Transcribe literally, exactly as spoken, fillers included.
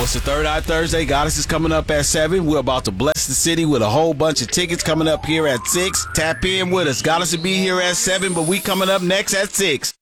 it's the Third Eye Thursday. Goddess is coming up at seven. We're about to bless the city with a whole bunch of tickets coming up here at six. Tap in with us. Goddess will be here at seven, but we coming up next at six.